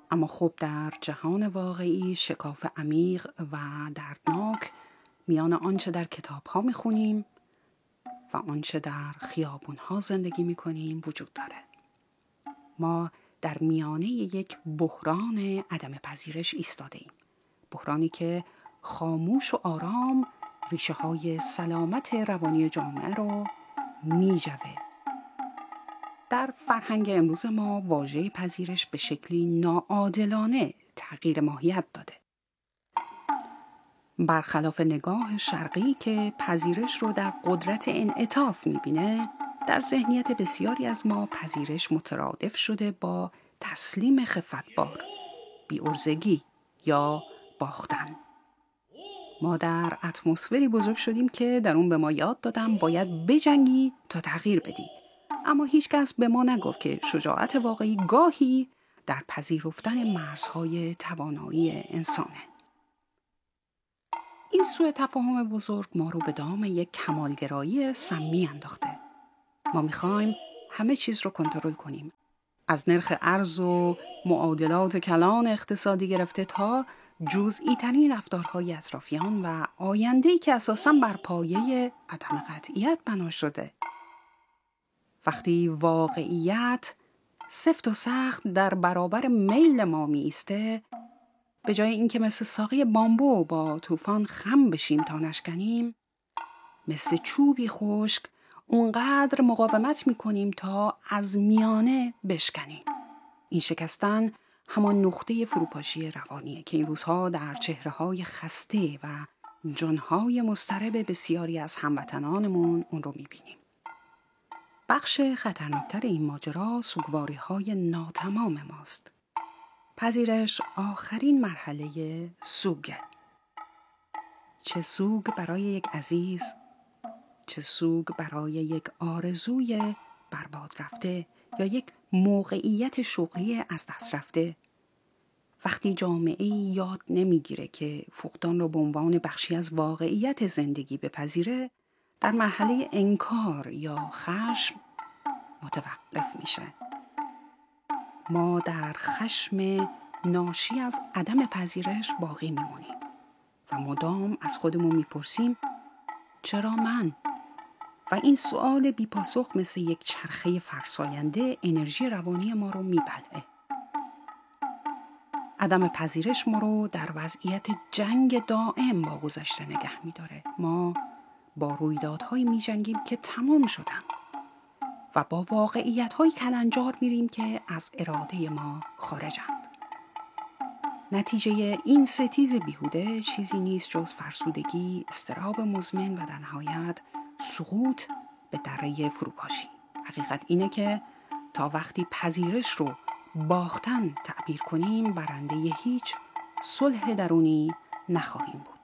اما خب در جهان واقعی شکاف عمیق و دردناک میان آنچه در کتاب‌ها می‌خونیم و آنچه در خیابون‌ها زندگی می‌کنیم وجود داره. ما در میانه یک بحران عدم پذیرش ایستاده‌ایم. بحرانی که خاموش و آرام ریشه‌های سلامت روانی جامعه رو می‌جوه. در فرهنگ امروز ما واژه پذیرش به شکلی ناعادلانه تغییر ماهیت داده. برخلاف نگاه شرقی که پذیرش رو در قدرت انعطاف می‌بینه، در ذهنیت بسیاری از ما پذیرش مترادف شده با تسلیم خفتبار، بی‌عرضگی یا باختن. ما در اتمسفری بزرگ شدیم که در اون به ما یاد دادن باید بجنگی تا تغییر بدی. اما هیچ کس به ما نگفت که شجاعت واقعی گاهی در پذیرفتن مرزهای توانایی انسانه. این سوء تفاهم بزرگ ما رو به دام یک کمالگرایی سمی انداخته. ما میخوایم همه چیز رو کنترل کنیم. از نرخ ارز و معادلات کلان اقتصادی گرفته تا جزئی ترین رفتارهای اطرافیان و آینده‌ای که اساساً بر پایه عدم قطعیت بنا شده. وقتی واقعیت سفت و سخت در برابر میل ما می ایسته، به جای اینکه مثل ساقه بامبو با طوفان خم بشیم تا نشکنیم، مثل چوبی خشک اونقدر مقاومت می کنیم تا از میانه بشکنیم. این شکستن همان نقطه فروپاشی روانیه که این روزها در چهره‌های خسته و جانهای مضطرب بسیاری از هموطنانمون اون رو می بینیم. بخش خطرناکتر این ماجرا سوگواری‌های ناتمام ماست. پذیرش آخرین مرحله سوگه. چه سوگ برای یک عزیز، چه سوگ برای یک آرزوی برباد رفته یا یک موقعیت شغلی از دست رفته. وقتی جامعه یاد نمیگیره که فقدان رو به عنوان بخشی از واقعیت زندگی بپذیره، در مرحله انکار یا خشم متوقف میشه. ما در خشم ناشی از عدم پذیرش باقی میمونیم و مدام از خودمون میپرسیم چرا من؟ و این سوال بی‌پاسخ مثل یک چرخه فرساینده انرژی روانی ما رو میبلعه. عدم پذیرش ما رو در وضعیت جنگ دائم با گذشته نگه میداره. ما با رویدادهایی میجنگیم که تمام شدن و با واقعیت‌های کلنجار میریم که از اراده ما خارجند. نتیجه این ستیز بیهوده چیزی نیست جز فرسودگی، اضطراب مزمن و در نهایت سقوط به دره فروپاشی. حقیقت اینه که تا وقتی پذیرش رو باختن تعبیر کنیم، برنده هیچ صلح درونی نخواهیم بود.